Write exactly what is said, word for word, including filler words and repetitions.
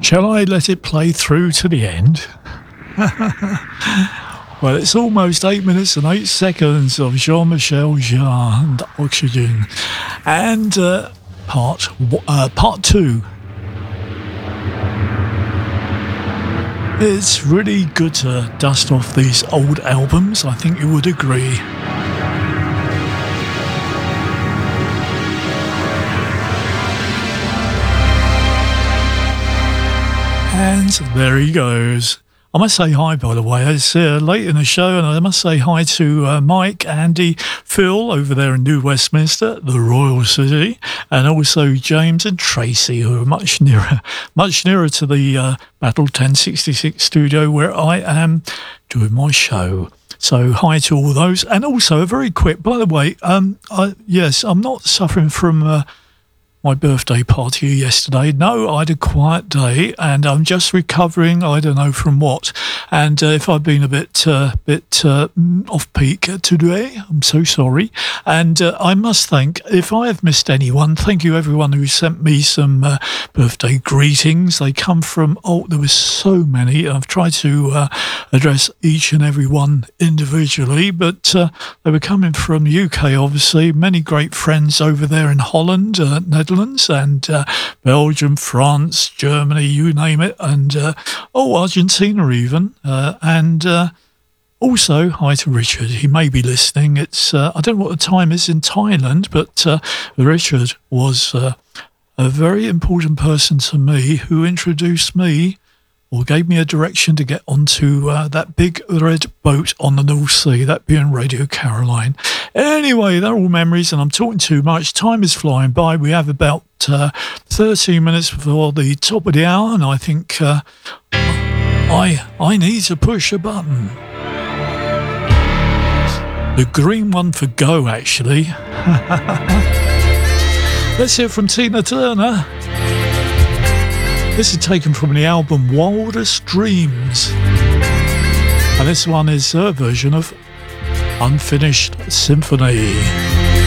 Shall I let it play through to the end? Well, it's almost eight minutes and eight seconds of Jean-Michel Jarre and Oxygen, and uh, part uh, part two. It's really good to dust off these old albums, I think you would agree. And there he goes. I must say hi, by the way. It's uh, late in the show, and I must say hi to uh, Mike, Andy, Phil over there in New Westminster, the Royal City, and also James and Tracy, who are much nearer, much nearer to the uh, Battle ten sixty-six studio where I am doing my show. So hi to all those, and also a very quick. By the way, um, I, yes, I'm not suffering from. Uh, My birthday party yesterday. No, I had a quiet day, and I'm just recovering. I don't know from what. And uh, if I've been a bit, uh, bit uh, off peak today, I'm so sorry. And uh, I must thank, if I have missed anyone, thank you everyone who sent me some uh, birthday greetings. They come from, oh, there were so many. I've tried to uh, address each and every one individually, but uh, they were coming from the U K, obviously. Many great friends over there in Holland, uh, Netherlands, and uh, Belgium, France, Germany, you name it, and uh, oh, Argentina even, uh, and uh, also hi to Richard. He may be listening. It's uh, I don't know what the time is in Thailand, but uh, Richard was uh, a very important person to me, who introduced me or gave me a direction to get onto uh, that big red boat on the North Sea, that being Radio Caroline. Anyway, they're all memories, and I'm talking too much. Time is flying by. We have about uh, thirteen minutes before the top of the hour, and I think uh, I I need to push a button. The green one for go, actually. Let's hear from Tina Turner. This is taken from the album Wildest Dreams, and this one is her version of Unfinished Symphony.